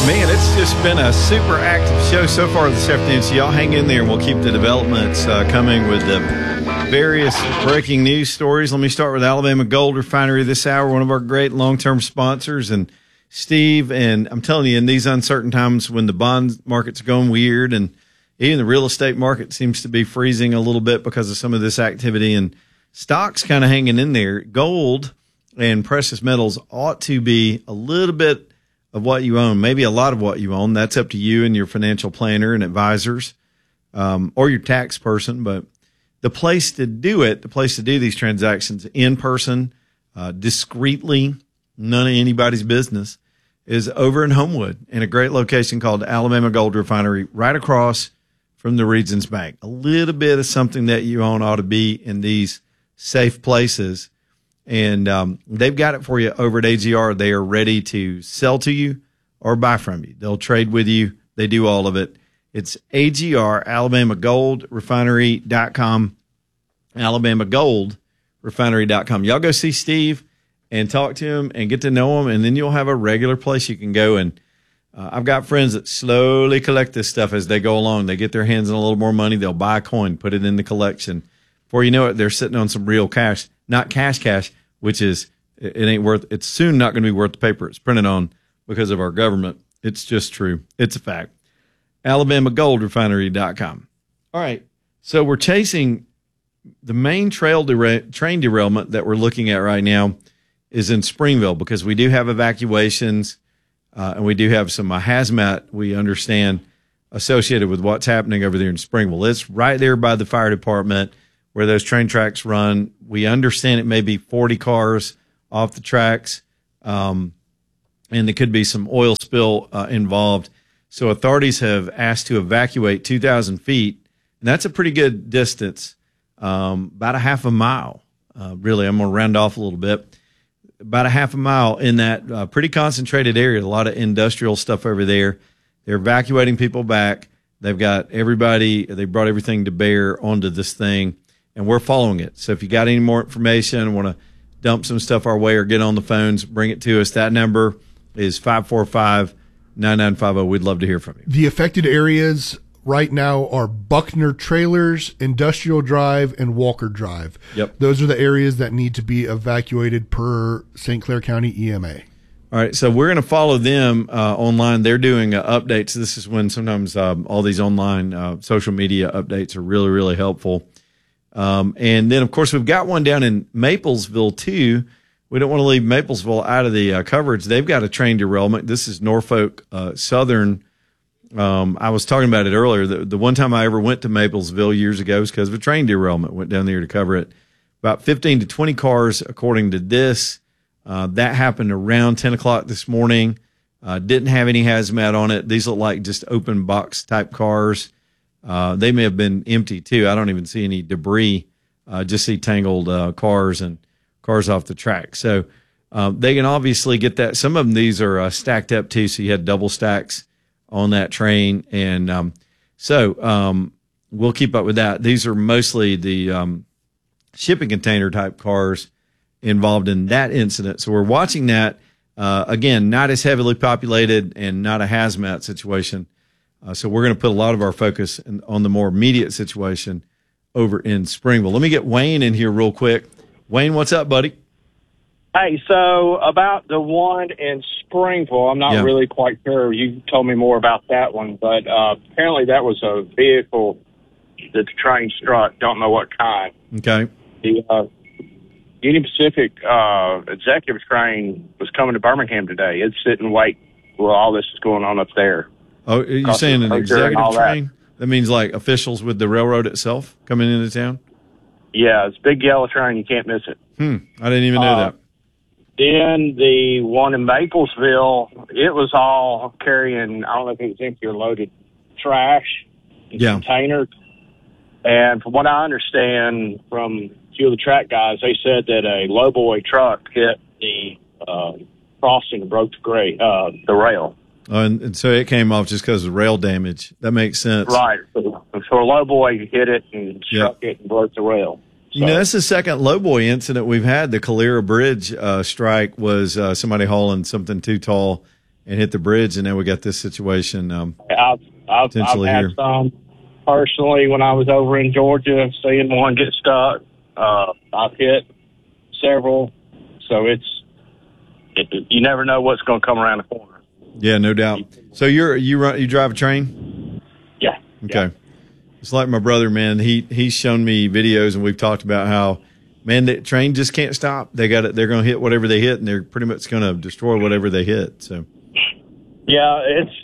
Man, it's just been a super active show so far this afternoon. So y'all hang in there and we'll keep the developments coming with the various breaking news stories. Let me start with Alabama Gold Refinery this hour, one of our great long-term sponsors. And Steve, and I'm telling you, in these uncertain times when the bond market's going weird and even the real estate market seems to be freezing a little bit because of some of this activity and stocks kind of hanging in there, gold and precious metals ought to be a little bit of what you own, maybe a lot of what you own. That's up to you and your financial planner and advisors, or your tax person. But the place to do it, the place to do these transactions in person, discreetly, none of anybody's business, is over in Homewood in a great location called Alabama Gold Refinery, right across from the Regions Bank. A little bit of something that you own ought to be in these safe places. And they've got it for you over at AGR. They are ready to sell to you or buy from you. They'll trade with you. They do all of it. It's AGR, AlabamaGoldRefinery.com, AlabamaGoldRefinery.com. Y'all go see Steve and talk to him and get to know him, and then you'll have a regular place you can go. And I've got friends that slowly collect this stuff as they go along. They get their hands on a little more money. They'll buy a coin, put it in the collection. Before you know it, they're sitting on some real cash. Not cash, which is, it ain't worth, it's soon not going to be worth the paper it's printed on because of our government. It's just true. It's a fact. AlabamaGoldRefinery.com. All right. So we're chasing the main train derailment that we're looking at right now is in Springville because we do have evacuations and we do have some hazmat, we understand, associated with what's happening over there in Springville. It's right there by the fire department where those train tracks run. We understand it may be 40 cars off the tracks, and there could be some oil spill involved. So authorities have asked to evacuate 2,000 feet, and that's a pretty good distance, about a half a mile. Really, I'm going to round off a little bit. About a half a mile in that pretty concentrated area, a lot of industrial stuff over there. They're evacuating people back. They've got everybody, they brought everything to bear onto this thing. And we're following it. So if you got any more information, want to dump some stuff our way or get on the phones, bring it to us. That number is 545-9950. We'd love to hear from you. The affected areas right now are Buckner Trailers, Industrial Drive, and Walker Drive. Yep. Those are the areas that need to be evacuated per St. Clair County EMA. All right, so we're going to follow them online. They're doing updates. This is when sometimes all these online social media updates are really, really helpful. And then, of course, we've got one down in Maplesville, too. We don't want to leave Maplesville out of the coverage. They've got a train derailment. This is Norfolk Southern. I was talking about it earlier. The one time I ever went to Maplesville years ago was because of a train derailment. Went down there to cover it. About 15 to 20 cars, according to this. That happened around 10 o'clock this morning. Didn't have any hazmat on it. These look like just open box type cars. They may have been empty too. I don't even see any debris. Just see tangled cars and cars off the track. So they can obviously get that. Some of them, these are stacked up too. So you had double stacks on that train. And so we'll keep up with that. These are mostly the shipping container type cars involved in that incident. So we're watching that. Again, not as heavily populated and not a hazmat situation. So we're going to put a lot of our focus on the more immediate situation over in Springville. Let me get Wayne in here real quick. Wayne, what's up, buddy? Hey, so about the one in Springville, I'm not really quite sure. You told me more about that one, but apparently that was a vehicle that the train struck. Don't know what kind. Okay. The Union Pacific executive train was coming to Birmingham today. It's sitting wait while all this is going on up there. Oh, you're saying an executive train? That means like officials with the railroad itself coming into town? Yeah, it's a big yellow train. You can't miss it. I didn't even know that. Then the one in Maplesville, it was all carrying, I don't know if it was empty or loaded trash in containers. And from what I understand from a few of the track guys, they said that a lowboy truck hit the crossing and broke the rail. And so it came off just because of rail damage. That makes sense. Right. So a lowboy hit it and struck it and broke the rail. So, you know, that's the second lowboy incident we've had. The Calera Bridge strike was somebody hauling something too tall and hit the bridge, and then we got this situation. I've Potentially had here. some personally when I was over in Georgia, seeing one get stuck. I've hit several, so you never know what's going to come around the corner. Yeah, no doubt. So you drive a train? Yeah. Okay. Yeah. It's like my brother, man. He's shown me videos, and we've talked about how, man, the train just can't stop. They're going to hit whatever they hit, and they're pretty much going to destroy whatever they hit. So. Yeah, it's,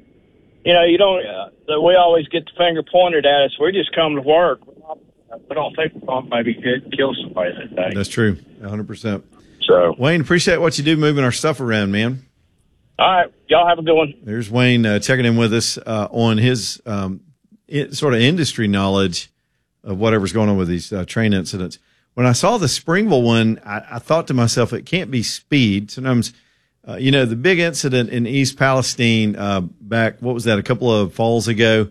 you don't, we always get the finger pointed at us. We just come to work. We don't think we're going to maybe kill somebody that day. That's true, 100%. So, Wayne, appreciate what you do moving our stuff around, man. all right, y'all have a good one. There's Wayne checking in with us on his sort of industry knowledge of whatever's going on with these train incidents. When I saw the Springville one, I thought to myself, it can't be speed. Sometimes, the big incident in East Palestine back, what was that, a couple of falls ago?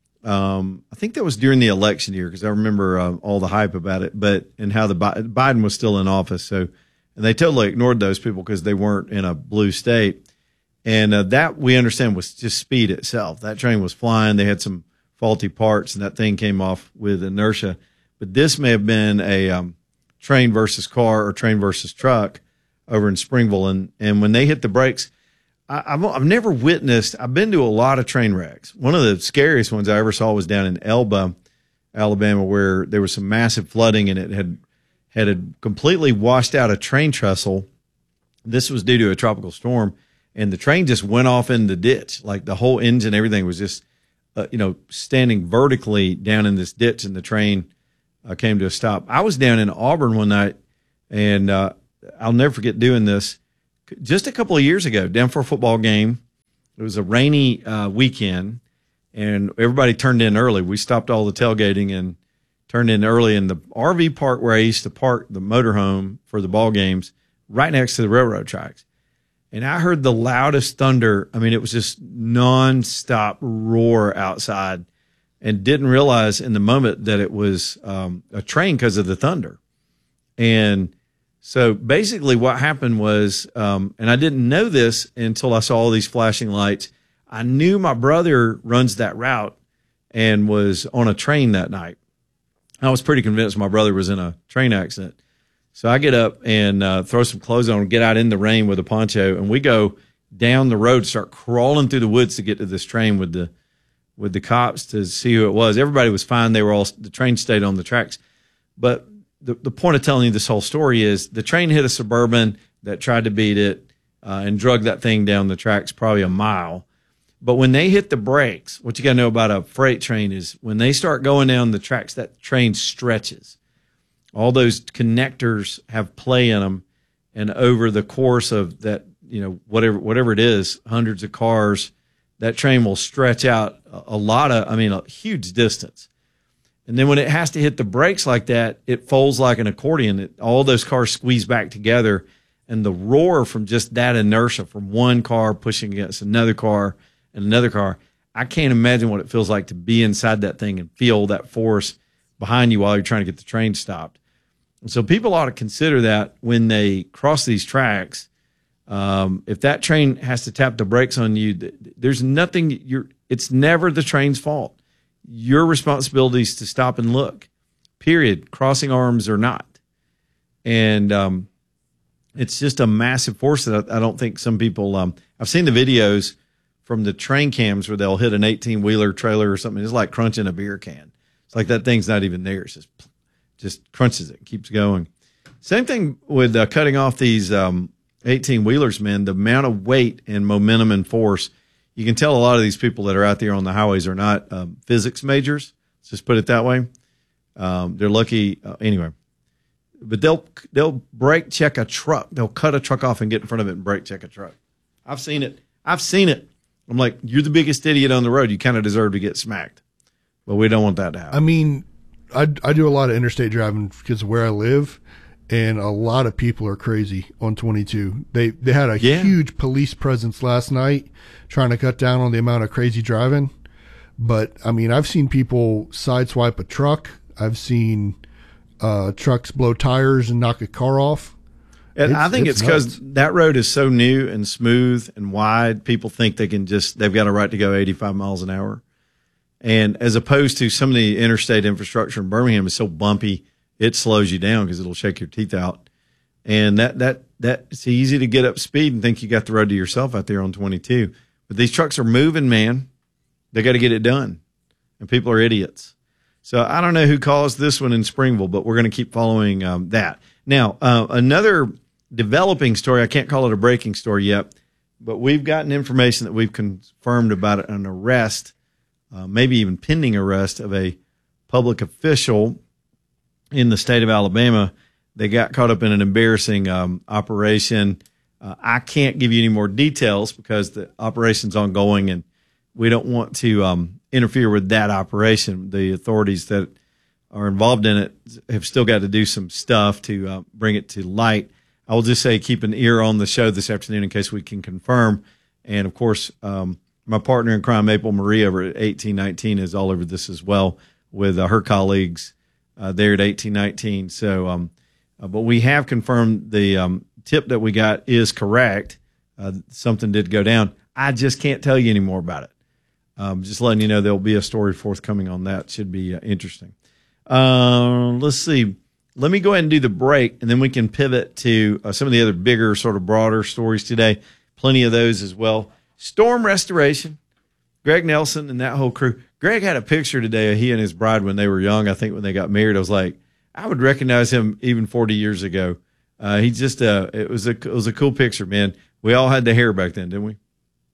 I think that was during the election year because I remember all the hype about it, and how Biden was still in office. And they totally ignored those people because they weren't in a blue state. And that we understand was just speed itself. That train was flying. They had some faulty parts, and that thing came off with inertia. But this may have been a train versus car or train versus truck over in Springville. And when they hit the brakes, I've never witnessed. I've been to a lot of train wrecks. One of the scariest ones I ever saw was down in Elba, Alabama, where there was some massive flooding, and it had completely washed out a train trestle. This was due to a tropical storm, and the train just went off in the ditch. Like the whole engine, everything was just, standing vertically down in this ditch, and the train came to a stop. I was down in Auburn one night, and I'll never forget doing this. Just a couple of years ago, down for a football game. It was a rainy weekend, and everybody turned in early. We stopped all the tailgating and turned in early. In the RV park where I used to park the motorhome for the ball games, right next to the railroad tracks. And I heard the loudest thunder. I mean, it was just nonstop roar outside, and didn't realize in the moment that it was a train because of the thunder. And so basically what happened was, and I didn't know this until I saw all these flashing lights. I knew my brother runs that route and was on a train that night. I was pretty convinced my brother was in a train accident. So I get up and throw some clothes on, get out in the rain with a poncho, and we go down the road, start crawling through the woods to get to this train with the cops to see who it was. Everybody was fine. The train stayed on the tracks. But the point of telling you this whole story is the train hit a Suburban that tried to beat it and drug that thing down the tracks probably a mile. But when they hit the brakes, what you got to know about a freight train is when they start going down the tracks, that train stretches. All those connectors have play in them, and over the course of that, whatever it is, hundreds of cars, that train will stretch out a huge distance. And then when it has to hit the brakes like that, it folds like an accordion. All those cars squeeze back together, and the roar from just that inertia from one car pushing against another car and another car, I can't imagine what it feels like to be inside that thing and feel that force behind you while you're trying to get the train stopped. And so people ought to consider that when they cross these tracks. If that train has to tap the brakes on you, there's nothing. It's never the train's fault. Your responsibility is to stop and look. Period. Crossing arms or not. And it's just a massive force that I don't think some people. I've seen the videos from the train cams where they'll hit an 18-wheeler trailer or something. It's like crunching a beer can. It's like that thing's not even there. It's just crunches it, keeps going. Same thing with cutting off these 18-wheelers, man. The amount of weight and momentum and force. You can tell a lot of these people that are out there on the highways are not physics majors. Let's just put it that way. They're lucky anyway. But they'll brake check a truck. They'll cut a truck off and get in front of it and brake check a truck. I've seen it. I'm like, you're the biggest idiot on the road. You kind of deserve to get smacked. But we don't want that to happen. I mean, I do a lot of interstate driving because of where I live, and a lot of people are crazy on 22. They had a huge police presence last night trying to cut down on the amount of crazy driving. But, I mean, I've seen people sideswipe a truck. I've seen trucks blow tires and knock a car off. And I think it's because that road is so new and smooth and wide. People think they've got a right to go 85 miles an hour. And as opposed to some of the interstate infrastructure in Birmingham is so bumpy, it slows you down because it'll shake your teeth out. And that it's easy to get up speed and think you got the road to yourself out there on 22. But these trucks are moving, man. They got to get it done. And people are idiots. So I don't know who caused this one in Springville, but we're going to keep following that. Now, another developing story, I can't call it a breaking story yet, but we've gotten information that we've confirmed about an arrest, maybe even pending arrest of a public official in the state of Alabama. They got caught up in an embarrassing operation. I can't give you any more details because the operation's ongoing and we don't want to interfere with that operation. The authorities that are involved in it have still got to do some stuff to bring it to light. I will just say keep an ear on the show this afternoon in case we can confirm. And, of course, my partner in crime, Maple Marie, over at 1819 is all over this as well with her colleagues there at 1819. So, but we have confirmed the tip that we got is correct. Something did go down. I just can't tell you any more about it. Just letting you know there'll be a story forthcoming on that. Should be interesting. Let's see. Let me go ahead and do the break, and then we can pivot to some of the other bigger, sort of broader stories today. Plenty of those as well. Storm restoration, Greg Nelson and that whole crew. Greg had a picture today of he and his bride when they were young. I think when they got married, I was like, I would recognize him even 40 years ago. He just it was a cool picture, man. We all had the hair back then, didn't we?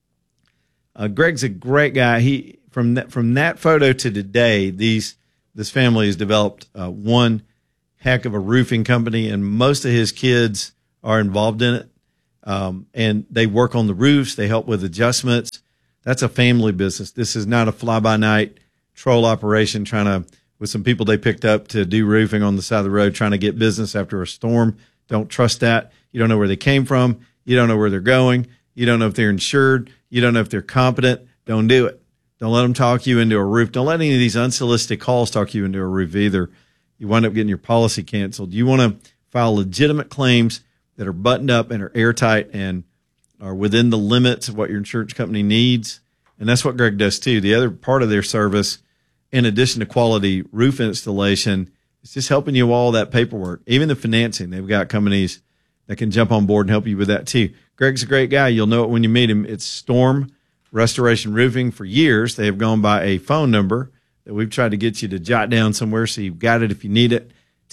Greg's a great guy. He from that photo to today, this family has developed one heck of a roofing company, and most of his kids are involved in it. And they work on the roofs. They help with adjustments. That's a family business. This is not a fly-by-night troll operation with some people they picked up to do roofing on the side of the road trying to get business after a storm. Don't trust that. You don't know where they came from. You don't know where they're going. You don't know if they're insured. You don't know if they're competent. Don't do it. Don't let them talk you into a roof. Don't let any of these unsolicited calls talk you into a roof either. You wind up getting your policy canceled. You want to file legitimate claims that are buttoned up and are airtight and are within the limits of what your insurance company needs. And that's what Greg does too. The other part of their service, in addition to quality roof installation, is just helping you with all that paperwork, even the financing. They've got companies that can jump on board and help you with that too. Greg's a great guy. You'll know it when you meet him. It's Storm Restoration Roofing. For years, they have gone by a phone number that we've tried to get you to jot down somewhere so you've got it if you need it.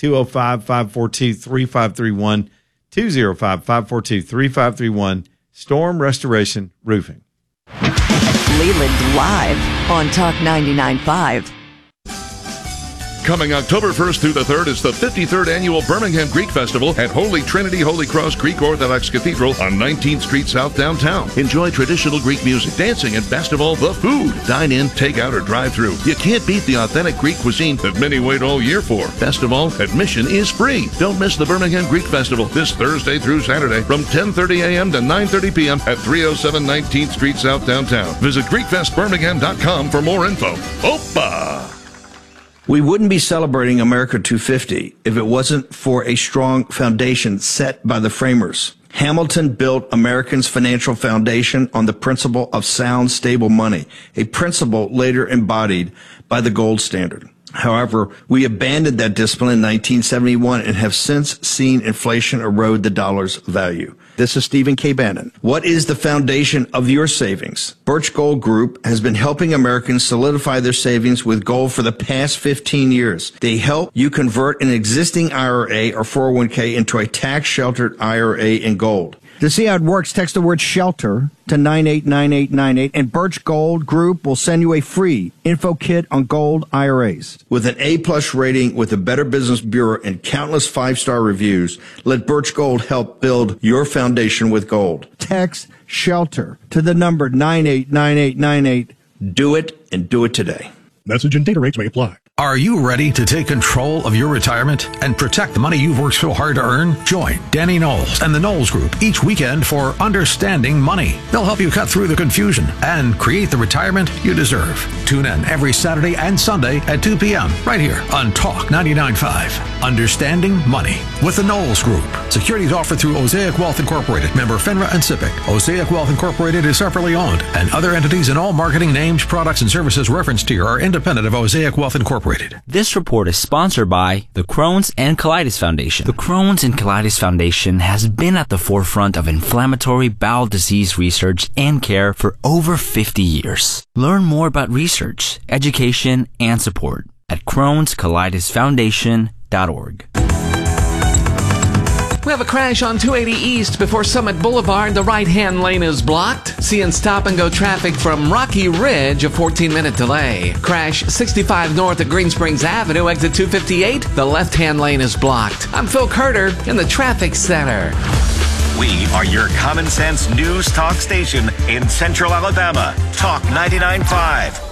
205-542-3531. 205-542-3531. Storm Restoration Roofing. Leland Live on Talk 99.5. Coming October 1st through the 3rd is the 53rd Annual Birmingham Greek Festival at Holy Trinity Holy Cross Greek Orthodox Cathedral on 19th Street South downtown. Enjoy traditional Greek music, dancing, and best of all, the food. Dine in, take out, or drive through. You can't beat the authentic Greek cuisine that many wait all year for. Best of all, admission is free. Don't miss the Birmingham Greek Festival this Thursday through Saturday from 10:30 a.m. to 9:30 p.m. at 307 19th Street South downtown. Visit GreekFestBirmingham.com for more info. Opa! We wouldn't be celebrating America 250 if it wasn't for a strong foundation set by the framers. Hamilton built Americans' financial foundation on the principle of sound, stable money, a principle later embodied by the gold standard. However, we abandoned that discipline in 1971 and have since seen inflation erode the dollar's value. This is Stephen K. Bannon. What is the foundation of your savings? Birch Gold Group has been helping Americans solidify their savings with gold for the past 15 years. They help you convert an existing IRA or 401k into a tax-sheltered IRA in gold. To see how it works, text the word SHELTER to 989898, and Birch Gold Group will send you a free info kit on gold IRAs. With an A-plus rating with the Better Business Bureau and countless 5-star reviews, let Birch Gold help build your foundation with gold. Text SHELTER to the number 989898. Do it, and do it today. Message and data rates may apply. Are you ready to take control of your retirement and protect the money you've worked so hard to earn? Join Danny Knowles and the Knowles Group each weekend for Understanding Money. They'll help you cut through the confusion and create the retirement you deserve. Tune in every Saturday and Sunday at 2 p.m. right here on Talk 99.5. Understanding Money with the Knowles Group. Securities offered through Osaic Wealth Incorporated, member FINRA and SIPC. Osaic Wealth Incorporated is separately owned, and other entities and all marketing names, products, and services referenced here are independent of Osaic Wealth Incorporated. This report is sponsored by the Crohn's and Colitis Foundation. The Crohn's and Colitis Foundation has been at the forefront of inflammatory bowel disease research and care for over 50 years. Learn more about research, education, and support at Crohn'sColitisFoundation.org. We have a crash on 280 East before Summit Boulevard. The right-hand lane is blocked. Seeing stop-and-go traffic from Rocky Ridge, a 14-minute delay. Crash 65 north at Green Springs Avenue, exit 258. The left-hand lane is blocked. I'm Phil Carter in the Traffic Center. We are your common sense news talk station in Central Alabama. Talk 99.5.